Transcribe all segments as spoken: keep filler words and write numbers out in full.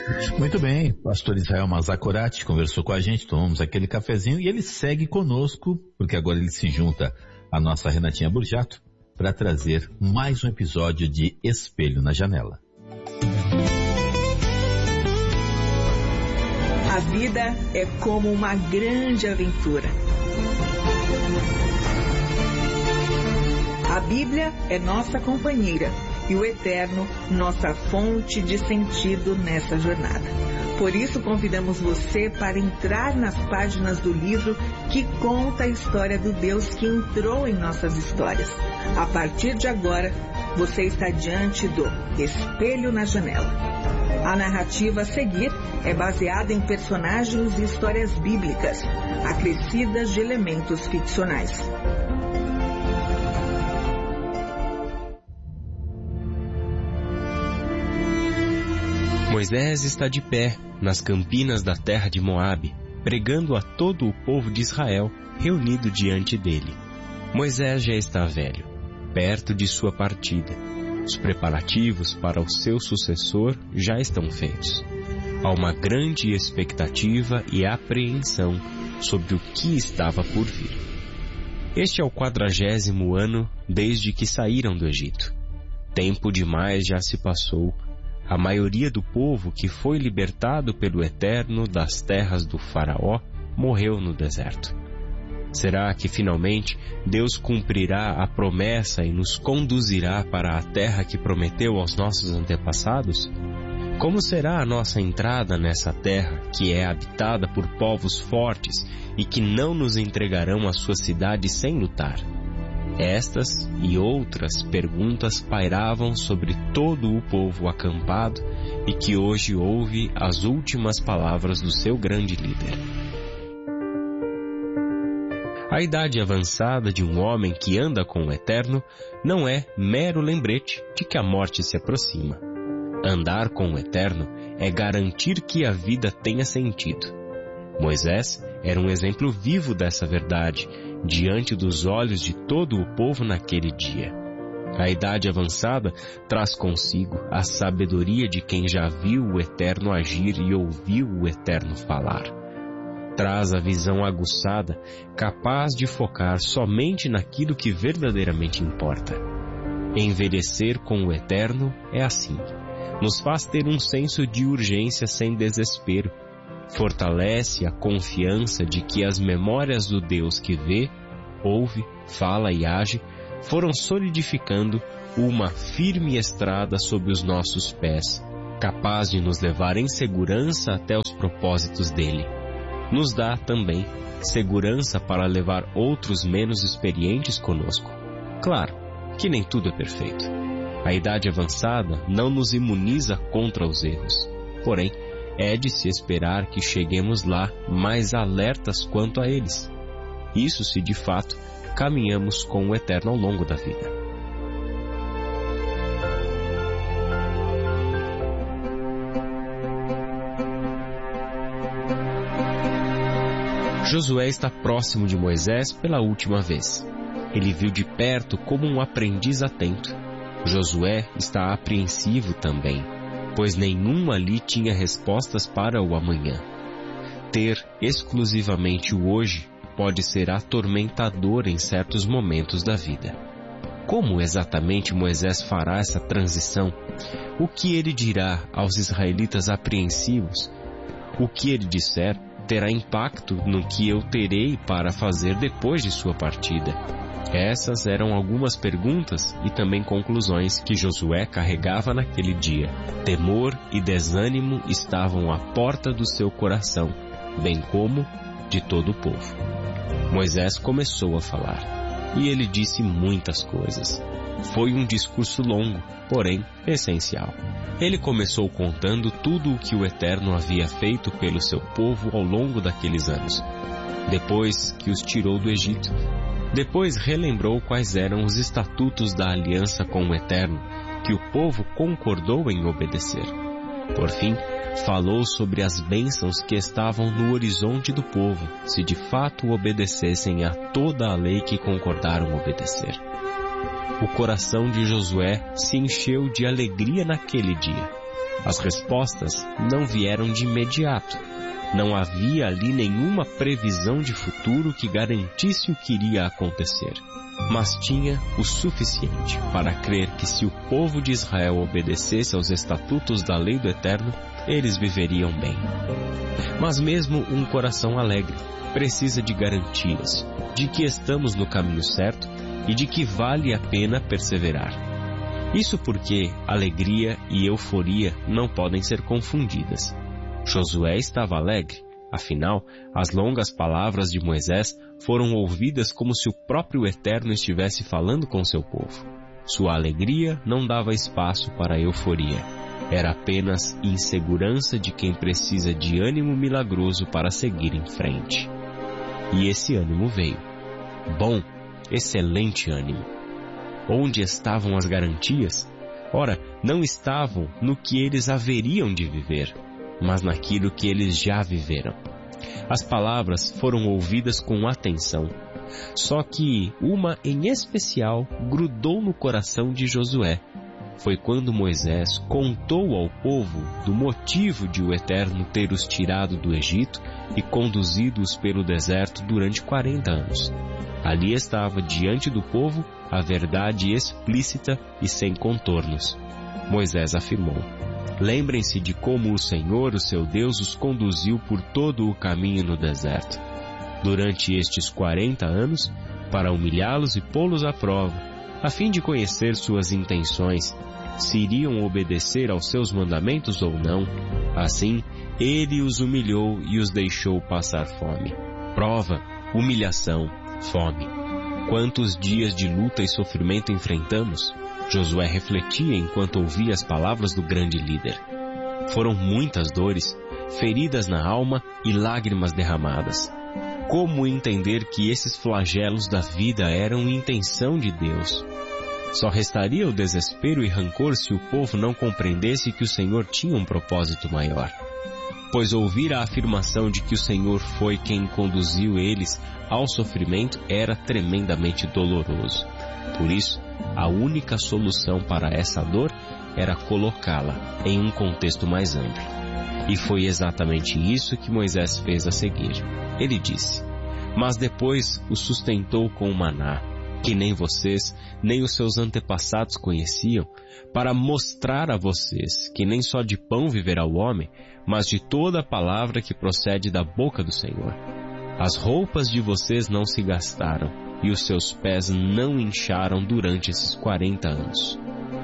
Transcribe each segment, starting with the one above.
Muito bem, pastor Israel Mazacurati conversou com a gente, tomamos aquele cafezinho e ele segue conosco, porque agora ele se junta à nossa Renatinha Burjato para trazer mais um episódio de Espelho na Janela. A vida é como uma grande aventura. A Bíblia é nossa companheira e o Eterno, nossa fonte de sentido nessa jornada. Por isso, convidamos você para entrar nas páginas do livro que conta a história do Deus que entrou em nossas histórias. A partir de agora, você está diante do Espelho na Janela. A narrativa a seguir é baseada em personagens e histórias bíblicas, acrescidas de elementos ficcionais. Moisés está de pé nas campinas da terra de Moabe, pregando a todo o povo de Israel reunido diante dele. Moisés já está velho, perto de sua partida. Os preparativos para o seu sucessor já estão feitos. Há uma grande expectativa e apreensão sobre o que estava por vir. Este é o quadragésimo ano desde que saíram do Egito. Tempo demais já se passou. A maioria do povo que foi libertado pelo Eterno das terras do Faraó morreu no deserto. Será que finalmente Deus cumprirá a promessa e nos conduzirá para a terra que prometeu aos nossos antepassados? Como será a nossa entrada nessa terra que é habitada por povos fortes e que não nos entregarão a sua cidade sem lutar? Estas e outras perguntas pairavam sobre todo o povo acampado e que hoje ouve as últimas palavras do seu grande líder. A idade avançada de um homem que anda com o Eterno não é mero lembrete de que a morte se aproxima. Andar com o Eterno é garantir que a vida tenha sentido. Moisés era um exemplo vivo dessa verdade, diante dos olhos de todo o povo naquele dia. A idade avançada traz consigo a sabedoria de quem já viu o Eterno agir e ouviu o Eterno falar. Traz a visão aguçada, capaz de focar somente naquilo que verdadeiramente importa. Envelhecer com o Eterno é assim. Nos faz ter um senso de urgência sem desespero. Fortalece a confiança de que as memórias do Deus que vê, ouve, fala e age foram solidificando uma firme estrada sob os nossos pés, capaz de nos levar em segurança até os propósitos dele. Nos dá também segurança para levar outros menos experientes conosco. Claro que nem tudo é perfeito. A idade avançada não nos imuniza contra os erros, porém, é de se esperar que cheguemos lá mais alertas quanto a eles. Isso se de fato caminhamos com o Eterno ao longo da vida. Josué está próximo de Moisés pela última vez. Ele viu de perto como um aprendiz atento. Josué está apreensivo também, pois nenhum ali tinha respostas para o amanhã. Ter exclusivamente o hoje pode ser atormentador em certos momentos da vida. Como exatamente Moisés fará essa transição? O que ele dirá aos israelitas apreensivos? O que ele disser terá impacto no que eu terei para fazer depois de sua partida. Essas eram algumas perguntas e também conclusões que Josué carregava naquele dia. Temor e desânimo estavam à porta do seu coração, bem como de todo o povo. Moisés começou a falar, e ele disse muitas coisas. Foi um discurso longo, porém essencial. Ele começou contando tudo o que o Eterno havia feito pelo seu povo ao longo daqueles anos, depois que os tirou do Egito. Depois relembrou quais eram os estatutos da aliança com o Eterno, que o povo concordou em obedecer. Por fim, falou sobre as bênçãos que estavam no horizonte do povo, se de fato obedecessem a toda a lei que concordaram obedecer. O coração de Josué se encheu de alegria naquele dia. As respostas não vieram de imediato. Não havia ali nenhuma previsão de futuro que garantisse o que iria acontecer. Mas tinha o suficiente para crer que se o povo de Israel obedecesse aos estatutos da lei do Eterno, eles viveriam bem. Mas mesmo um coração alegre precisa de garantias de que estamos no caminho certo e de que vale a pena perseverar. Isso porque alegria e euforia não podem ser confundidas. Josué estava alegre, afinal, as longas palavras de Moisés foram ouvidas como se o próprio Eterno estivesse falando com seu povo. Sua alegria não dava espaço para a euforia. Era apenas insegurança de quem precisa de ânimo milagroso para seguir em frente. E esse ânimo veio. Bom, excelente ânimo. Onde estavam as garantias? Ora, não estavam no que eles haveriam de viver, mas naquilo que eles já viveram. As palavras foram ouvidas com atenção, só que uma em especial grudou no coração de Josué. Foi quando Moisés contou ao povo do motivo de o Eterno ter os tirado do Egito e conduzido-os pelo deserto durante quarenta anos. Ali estava diante do povo a verdade explícita e sem contornos. Moisés afirmou: lembrem-se de como o Senhor, o seu Deus, os conduziu por todo o caminho no deserto, durante estes quarenta anos, para humilhá-los e pô-los à prova, a fim de conhecer suas intenções, se iriam obedecer aos seus mandamentos ou não. Assim, ele os humilhou e os deixou passar fome. Prova, humilhação, fome. Quantos dias de luta e sofrimento enfrentamos? Josué refletia enquanto ouvia as palavras do grande líder. Foram muitas dores, feridas na alma e lágrimas derramadas. Como entender que esses flagelos da vida eram intenção de Deus? Só restaria o desespero e rancor se o povo não compreendesse que o Senhor tinha um propósito maior. Pois ouvir a afirmação de que o Senhor foi quem conduziu eles ao sofrimento era tremendamente doloroso. Por isso, a única solução para essa dor era colocá-la em um contexto mais amplo. E foi exatamente isso que Moisés fez a seguir. Ele disse: mas depois o sustentou com o maná, que nem vocês, nem os seus antepassados conheciam, para mostrar a vocês que nem só de pão viverá o homem, mas de toda a palavra que procede da boca do Senhor. As roupas de vocês não se gastaram, e os seus pés não incharam durante esses quarenta anos.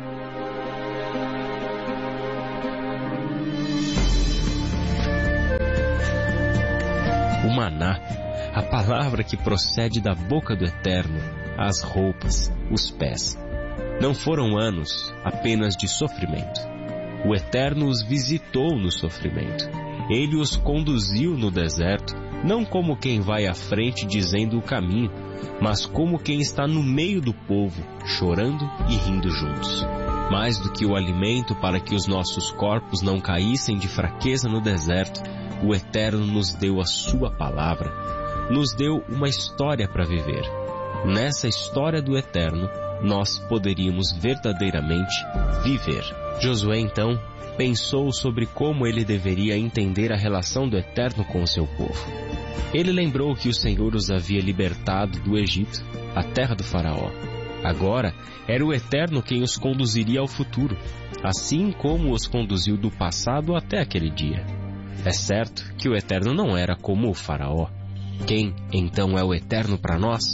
O maná, a palavra que procede da boca do Eterno, as roupas, os pés. Não foram anos apenas de sofrimento. O Eterno os visitou no sofrimento. Ele os conduziu no deserto, não como quem vai à frente dizendo o caminho, mas como quem está no meio do povo, chorando e rindo juntos. Mais do que o alimento para que os nossos corpos não caíssem de fraqueza no deserto, o Eterno nos deu a sua palavra, nos deu uma história para viver. Nessa história do Eterno, nós poderíamos verdadeiramente viver. Josué, então, pensou sobre como ele deveria entender a relação do Eterno com o seu povo. Ele lembrou que o Senhor os havia libertado do Egito, a terra do faraó. Agora, era o Eterno quem os conduziria ao futuro, assim como os conduziu do passado até aquele dia. É certo que o Eterno não era como o faraó. Quem, então, é o Eterno para nós?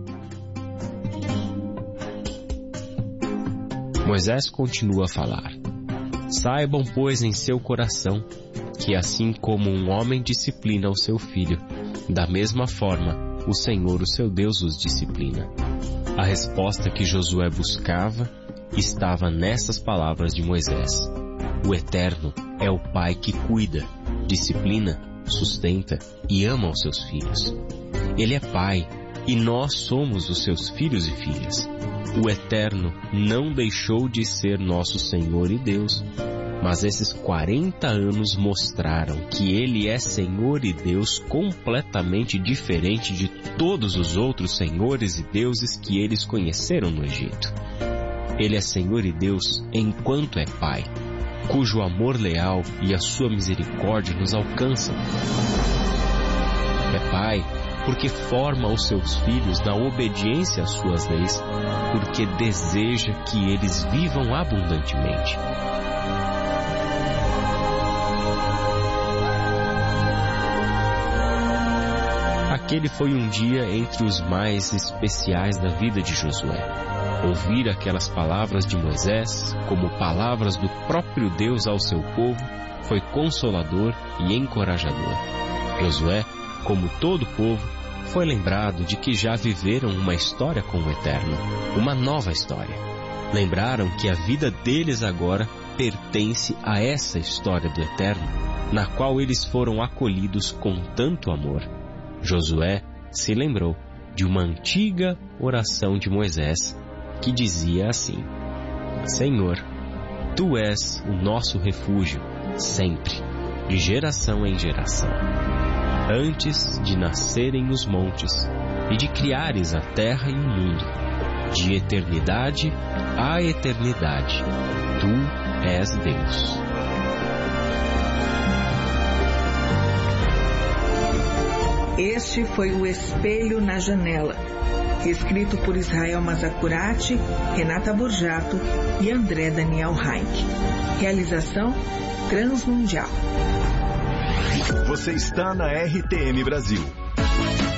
Moisés continua a falar: saibam, pois, em seu coração, que assim como um homem disciplina o seu filho, da mesma forma, o Senhor, o seu Deus, os disciplina. A resposta que Josué buscava estava nessas palavras de Moisés. O Eterno é o Pai que cuida, disciplina, sustenta e ama os seus filhos. Ele é Pai e nós somos os seus filhos e filhas. O Eterno não deixou de ser nosso Senhor e Deus, mas esses quarenta anos mostraram que Ele é Senhor e Deus completamente diferente de todos os outros senhores e deuses que eles conheceram no Egito. Ele é Senhor e Deus enquanto é Pai. cujo amor leal e a sua misericórdia nos alcançam. É Pai, porque forma os seus filhos na obediência às suas leis, porque deseja que eles vivam abundantemente. Aquele foi um dia entre os mais especiais da vida de Josué. Ouvir aquelas palavras de Moisés, como palavras do próprio Deus ao seu povo, foi consolador e encorajador. Josué, como todo o povo, foi lembrado de que já viveram uma história com o Eterno, uma nova história. Lembraram que a vida deles agora pertence a essa história do Eterno, na qual eles foram acolhidos com tanto amor. Josué se lembrou de uma antiga oração de Moisés, que dizia assim: Senhor, Tu és o nosso refúgio, sempre, de geração em geração. Antes de nascerem os montes e de criares a terra e o mundo, de eternidade a eternidade, Tu és Deus. Este foi o Espelho na Janela, escrito por Israel Mazacurati, Renata Borjato e André Daniel Heinck. Realização Transmundial. Você está na R T M Brasil.